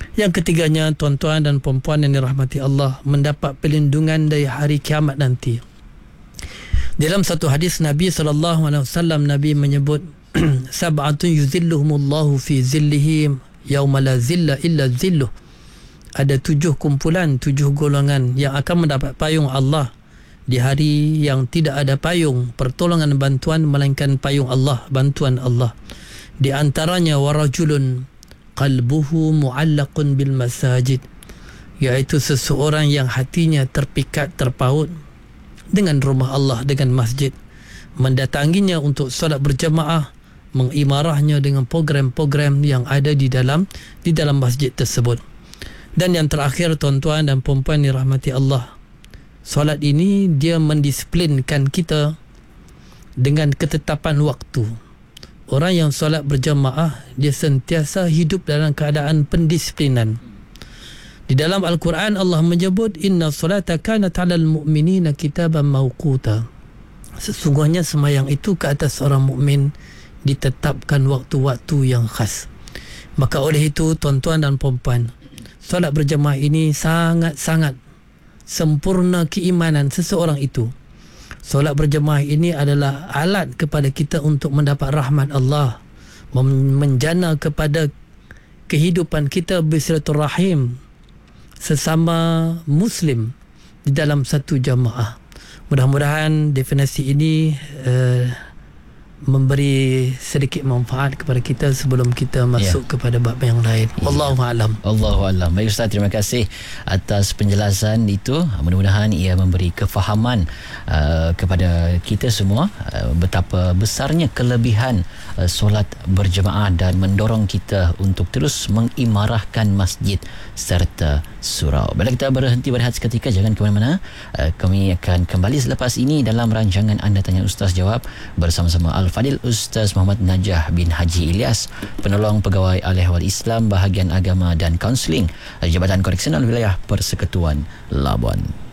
Yang ketiganya, tuan-tuan dan puan-puan yang dirahmati Allah, mendapat perlindungan dari hari kiamat nanti. Dalam satu hadis Nabi SAW, Nabi menyebut sab'atun yuzilluhumullahu fi zillihi yauma la zilla illa zilluh. Ada 7 kumpulan, 7 golongan yang akan mendapat payung Allah di hari yang tidak ada payung, pertolongan bantuan melainkan payung Allah, bantuan Allah. Di antaranya warajulun qalbuhu mu'allaqun bil masajid, iaitu seseorang yang hatinya terpikat, terpaut dengan rumah Allah, dengan masjid, mendatanginya untuk solat berjamaah, mengimarahnya dengan program-program yang ada di dalam masjid tersebut. Dan yang terakhir, tuan-tuan dan puan-puan dirahmati Allah, solat ini dia mendisiplinkan kita dengan ketetapan waktu. Orang yang solat berjamaah, dia sentiasa hidup dalam keadaan pendisiplinan. Di dalam Al-Quran Allah menyebut inna solata kanat 'alal mu'minina kitaban mawquta. Sesungguhnya sembahyang itu ke atas orang mukmin ditetapkan waktu-waktu yang khas. Maka oleh itu, tuan-tuan dan puan-puan, solat berjamaah ini sangat-sangat sempurna keimanan seseorang itu. Solat berjamaah ini adalah alat kepada kita untuk mendapat rahmat Allah, menjana kepada kehidupan kita bersilaturahim sesama Muslim di dalam satu jamaah. Mudah-mudahan definisi ini memberi sedikit manfaat kepada kita sebelum kita masuk kepada bab yang lain. Wallahu a'lam. Allahu a'lam. Baik Ustaz, terima kasih atas penjelasan itu. Mudah-mudahan ia memberi kefahaman kepada kita semua betapa besarnya kelebihan solat berjemaah dan mendorong kita untuk terus mengimarahkan masjid serta surau. Baiklah, kita berhenti berehat seketika, jangan ke mana-mana. Kami akan kembali selepas ini dalam rancangan Anda Tanya Ustaz Jawab bersama-sama Al-Fadil Ustaz Muhammad Najah bin Haji Ilyas, penolong pegawai Al-Ehwal Islam bahagian agama dan kaunseling Jabatan Koreksional Wilayah Persekutuan Labuan.